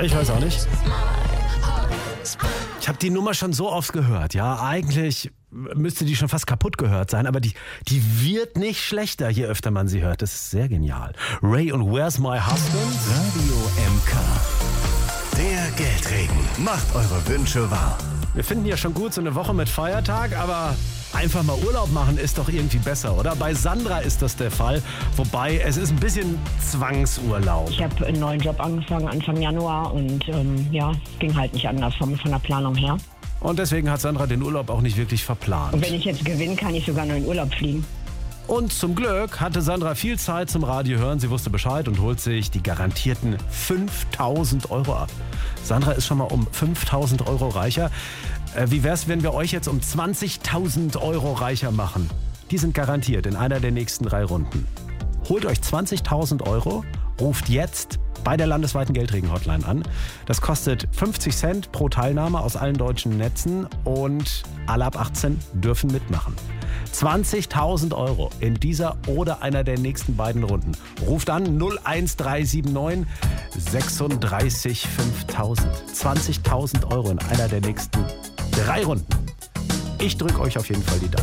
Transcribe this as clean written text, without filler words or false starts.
Ich weiß auch nicht. Ich habe die Nummer schon so oft gehört. Ja, eigentlich müsste die schon fast kaputt gehört sein, aber die wird nicht schlechter, je öfter man sie hört. Das ist sehr genial. Ray und Where's My Husband? Radio MK. Der Geldregen macht eure Wünsche wahr. Wir finden ja schon gut so eine Woche mit Feiertag, aber einfach mal Urlaub machen ist doch irgendwie besser, oder? Bei Sandra ist das der Fall, wobei es ist ein bisschen Zwangsurlaub. Ich habe einen neuen Job angefangen Anfang Januar und ging halt nicht anders von der Planung her. Und deswegen hat Sandra den Urlaub auch nicht wirklich verplant. Und wenn ich jetzt gewinne, kann ich sogar noch in Urlaub fliegen. Und zum Glück hatte Sandra viel Zeit zum Radio hören. Sie wusste Bescheid und holt sich die garantierten 5.000 Euro ab. Sandra ist schon mal um 5.000 Euro reicher. Wie wär's, wenn wir euch jetzt um 20.000 Euro reicher machen? Die sind garantiert in einer der nächsten 3 Runden. Holt euch 20.000 Euro, ruft jetzt bei der landesweiten Geldregen-Hotline an. Das kostet 50 Cent pro Teilnahme aus allen deutschen Netzen und alle ab 18 dürfen mitmachen. 20.000 Euro in dieser oder einer der nächsten beiden Runden. Ruft an 01379 36 5000. 20.000 Euro in einer der nächsten 3 Runden. Ich drücke euch auf jeden Fall die Daumen.